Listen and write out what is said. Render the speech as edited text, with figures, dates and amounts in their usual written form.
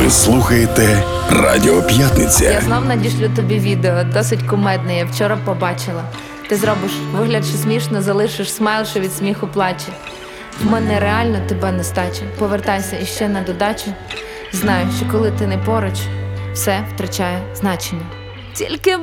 Ви слухаєте Радіо П'ятниця. Я знов надішлю тобі відео, досить кумедне, я вчора побачила. Ти зробиш вигляд, що смішно, залишиш смайл, що від сміху плаче. В мене реально тебе нестача. Повертайся іще на додачу. Знаю, що коли ти не поруч, все втрачає значення. Тільки